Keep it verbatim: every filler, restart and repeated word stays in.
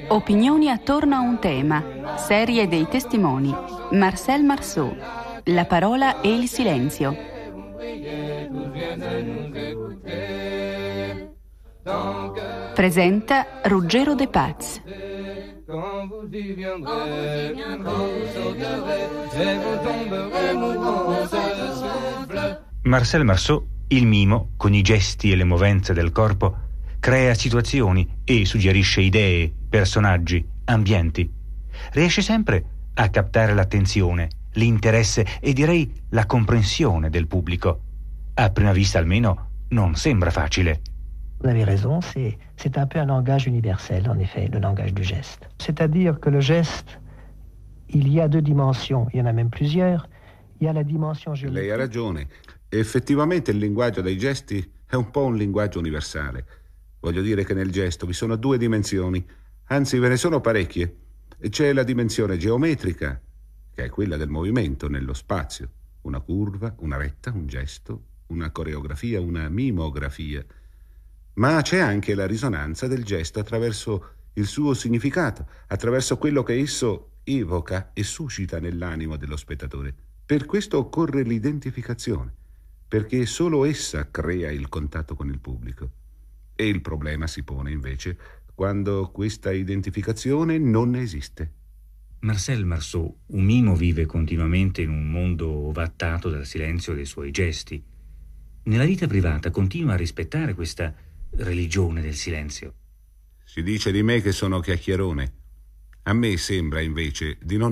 Opinioni attorno a un tema. Serie dei testimoni. Marcel Marceau. La parola e il silenzio. Presenta Ruggero De Paz. Marcel Marceau, il mimo, con i gesti e le movenze del corpo, crea situazioni e suggerisce idee, personaggi, ambienti. Riesce sempre a captare l'attenzione, l'interesse e direi la comprensione del pubblico. A prima vista almeno non sembra facile. Vous avez raison, c'est, c'est un peu un langage universel, en effet, le langage du geste. C'est-à-dire que le geste, il y a deux dimensions, il y en a même plusieurs. Il y a la dimension géométrique. Lei ha ragione. Effettivamente il linguaggio dei gesti è un po' un linguaggio universale. Voglio dire che nel gesto vi sono due dimensioni, anzi ve ne sono parecchie. C'è la dimensione geometrica, che è quella del movimento nello spazio. Una curva, una retta, un gesto, una coreografia, una mimografia. Ma c'è anche la risonanza del gesto attraverso il suo significato, attraverso quello che esso evoca e suscita nell'animo dello spettatore. Per questo occorre l'identificazione, perché solo essa crea il contatto con il pubblico. E il problema si pone invece quando questa identificazione non esiste. Marcel Marceau, un mimo, vive continuamente in un mondo ovattato dal silenzio dei suoi gesti. Nella vita privata continua a rispettare questa religione del silenzio. Si dice di me che sono chiacchierone. A me sembra invece di non